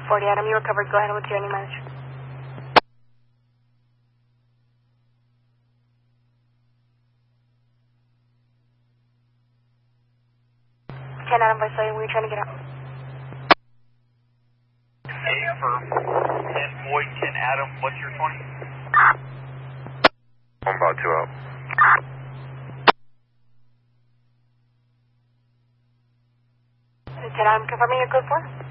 40, Adam, you recovered. Go ahead with your any message. 10, Adam, Vice Lady, where are you trying to get out? Hey, for 10 Boyd, 10 Adam, what's your 20? I'm about 2 out. 10, Adam, confirming your code 4?